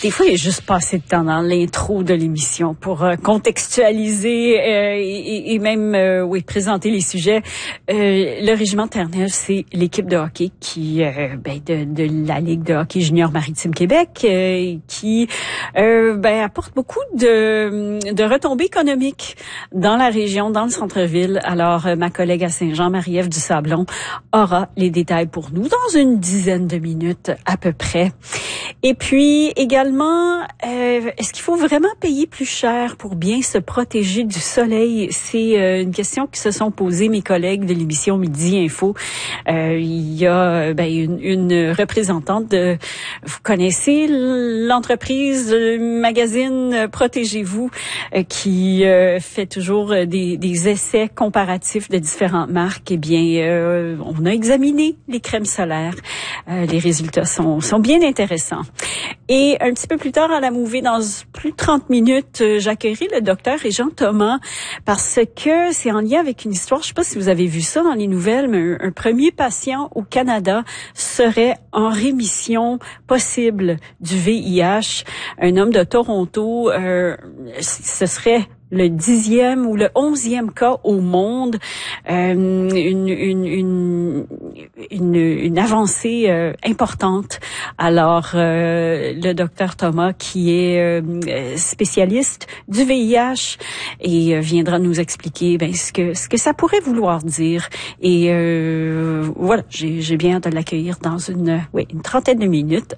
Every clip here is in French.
Des fois, il y a juste pas assez de temps dans l'intro de l'émission pour contextualiser et même présenter les sujets. Le Régiment de Terre-Neuve, c'est l'équipe de hockey qui de la Ligue de hockey junior Maritime Québec qui apporte beaucoup de retombées économiques dans la région, dans le centre-ville. Alors, ma collègue à Saint-Jean, Marie-Ève Dusablon, aura les détails pour nous dans une dizaine de minutes à peu près. Et puis également, est-ce qu'il faut vraiment payer plus cher pour bien se protéger du soleil? C'est une question qui se sont posées mes collègues de l'émission Midi Info. Il y a une représentante de, vous connaissez l'entreprise, le magazine Protégez-vous, qui fait toujours des essais comparatifs de différentes marques. Eh bien, on a examiné les crèmes solaires. Les résultats sont bien intéressants. Et un petit peu plus tard à la Mouvée, dans plus de 30 minutes, j'accueillerai le docteur Régent Thomas parce que c'est en lien avec une histoire. Je ne sais pas si vous avez vu ça dans les nouvelles, mais un premier patient au Canada serait en rémission possible du VIH. Un homme de Toronto, ce serait le 10e ou le 11e cas au monde, une avancée importante. Alors, le docteur Thomas, qui est spécialiste du VIH, et viendra nous expliquer ce que ça pourrait vouloir dire. Et voilà, j'ai bien hâte de l'accueillir dans une trentaine de minutes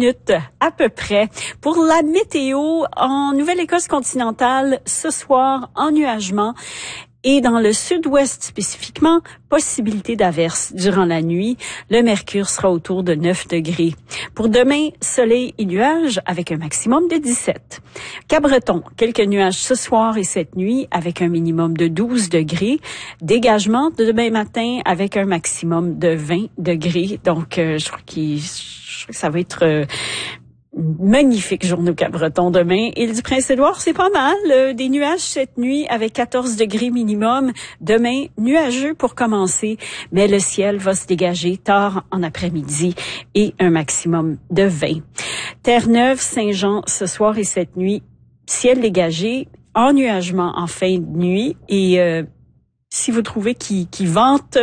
à peu près. Pour la météo, en Nouvelle-Écosse continentale, ce soir, ennuagement. Et dans le sud-ouest spécifiquement, possibilité d'averses durant la nuit. Le mercure sera autour de 9 degrés. Pour demain, soleil et nuages avec un maximum de 17. Cap-Breton, quelques nuages ce soir et cette nuit avec un minimum de 12 degrés. Dégagement de demain matin avec un maximum de 20 degrés. Donc, je crois que ça va être magnifique journée au Cap-Breton demain. Île du Prince-Édouard, c'est pas mal. Des nuages cette nuit avec 14 degrés minimum. Demain, nuageux pour commencer, mais le ciel va se dégager tard en après-midi et un maximum de 20. Terre-Neuve, Saint-Jean, ce soir et cette nuit, ciel dégagé, ennuagement en fin de nuit et si vous trouvez qu'il vente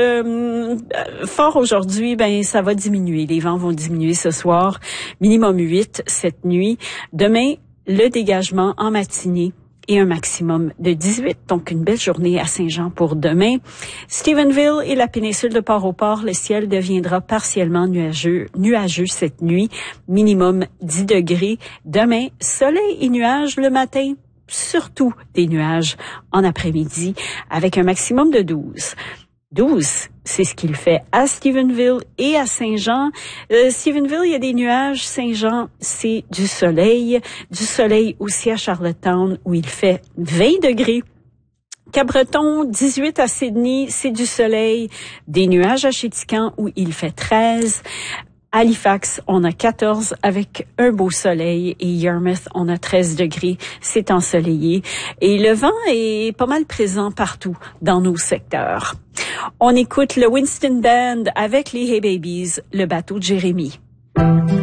fort aujourd'hui, ça va diminuer. Les vents vont diminuer ce soir. Minimum 8 cette nuit. Demain, le dégagement en matinée et un maximum de 18. Donc, une belle journée à Saint-Jean pour demain. Stephenville et la péninsule de Port-au-Port, le ciel deviendra partiellement nuageux cette nuit. Minimum 10 degrés. Demain, soleil et nuages le matin. Surtout des nuages en après-midi avec un maximum de 12. 12, c'est ce qu'il fait à Stephenville et à Saint-Jean. Stephenville, il y a des nuages. Saint-Jean, c'est du soleil. Du soleil aussi à Charlottetown où il fait 20 degrés. Cap-Breton, 18 à Sydney, c'est du soleil. Des nuages à Chéticamp où il fait 13. Halifax, on a 14 avec un beau soleil et Yarmouth, on a 13 degrés, c'est ensoleillé et le vent est pas mal présent partout dans nos secteurs. On écoute le Winston Band avec les Hey Babies, le bateau de Jérémie.